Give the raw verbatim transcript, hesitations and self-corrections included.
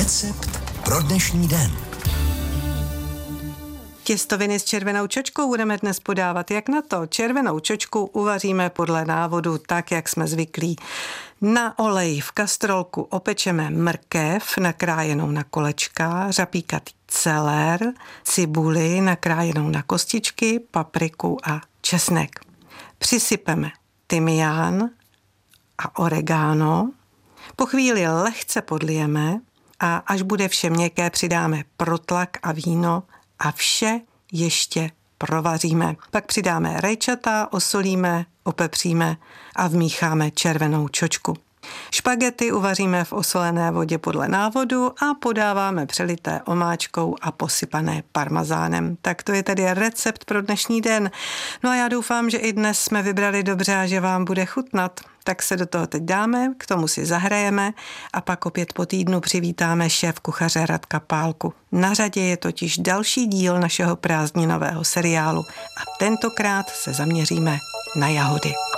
Recept pro dnešní den. Těstoviny s červenou čočkou budeme dnes podávat. Jak na to? Červenou čočku uvaříme podle návodu tak, jak jsme zvyklí. Na oleji v kastrolku opečeme mrkev nakrájenou na kolečka, řapíkatý celer, cibuli nakrájenou na kostičky, papriku a česnek. Přisypeme tymián a oregano. Po chvíli lehce podlijeme a až bude vše měkké, přidáme protlak a víno a vše ještě provaříme. Pak přidáme rajčata, osolíme, opepříme a vmícháme červenou čočku. Špagety uvaříme v osolené vodě podle návodu a podáváme přelité omáčkou a posypané parmazánem. Tak to je tedy recept pro dnešní den. No a já doufám, že i dnes jsme vybrali dobře a že vám bude chutnat. Tak se do toho teď dáme, k tomu si zahrajeme a pak opět po týdnu přivítáme šéf kuchaře Radka Pálku. Na řadě je totiž další díl našeho prázdninového seriálu a tentokrát se zaměříme na jahody.